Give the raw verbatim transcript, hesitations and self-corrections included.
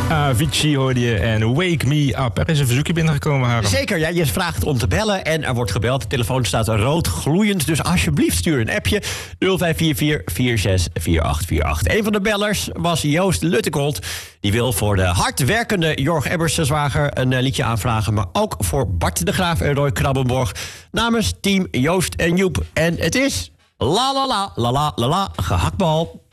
Avicii hoorde je en Wake Me Up. Er is een verzoekje binnengekomen, Harm. Zeker, ja, je vraagt om te bellen en er wordt gebeld. De telefoon staat rood gloeiend, dus alsjeblieft stuur een appje. nul vijf vier vier, vier zes vier acht vier acht. Een van de bellers was Joost Luttekolt. Die wil voor de hardwerkende Jorg Ebbers-zwager een uh, liedje aanvragen. Maar ook voor Bart de Graaf en Roy Krabbenborg. Namens team Joost en Joep. En het is la la la la la la la gehaktbal.